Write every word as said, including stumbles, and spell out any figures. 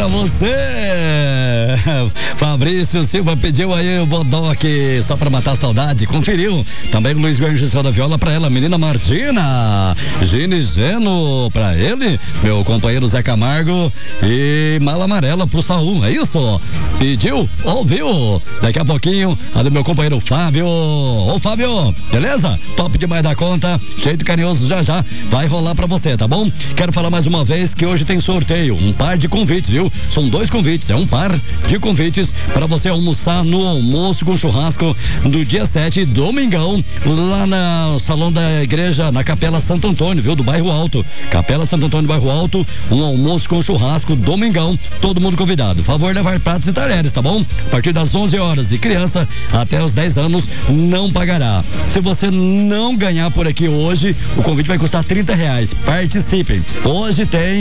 pra você. Fabrício Silva pediu aí o bodoque só pra matar a saudade. Conferiu. Também o Luiz Guarnição da Viola pra ela, menina Martina. Gine Geno pra ele, meu companheiro Zé Camargo. E mala amarela pro Saúl, é isso? Pediu, ouviu? Daqui a pouquinho, a do meu companheiro Fábio. Ô Fábio, beleza? Top demais da conta, jeito carinhoso, já já vai rolar pra você, tá bom? Quero falar mais uma vez que hoje tem sorteio, um par de convites, viu? São dois convites, é um par de convites para você almoçar no almoço com churrasco do dia sete, domingão, lá no salão da igreja, na Capela Santo Antônio, viu? Do bairro Alto. Capela Santo Antônio, bairro Alto, um almoço com churrasco, domingão, todo mundo convidado. Favor levar pratos e talheres, tá bom? A partir das onze horas e criança até os dez anos não pagará. Se você não ganhar por aqui hoje, o convite vai custar trinta reais. Participem. Hoje tem